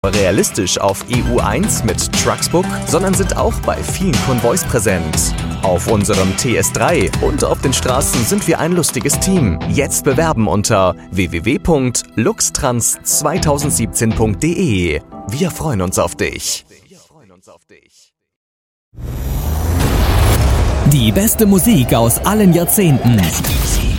realistisch auf EU1 mit Trucksbook, sondern sind auch bei vielen Konvois präsent. Auf unserem TS3 und auf den Straßen sind wir ein lustiges Team. Jetzt bewerben unter www.luxtrans2017.de. Wir freuen uns auf dich. Die beste Musik aus allen Jahrzehnten.